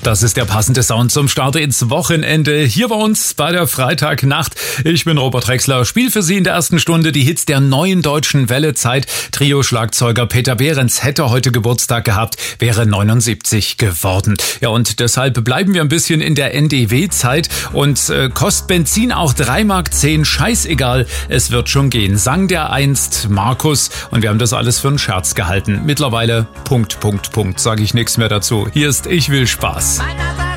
Das ist der passende Sound zum Start ins Wochenende hier bei uns bei der Freitagnacht. Ich bin Robert Drexler, spiel für Sie in der ersten Stunde die Hits der neuen deutschen Wellezeit. Trio-Schlagzeuger Peter Behrens hätte heute Geburtstag gehabt, wäre 79 geworden. Ja, und deshalb bleiben wir ein bisschen in der NDW-Zeit und kostet Benzin auch 3,10 Mark, scheißegal, es wird schon gehen, sang der einst Markus und wir haben das alles für einen Scherz gehalten. Mittlerweile, sage ich nichts mehr dazu. Hier ist Ich will Spaß.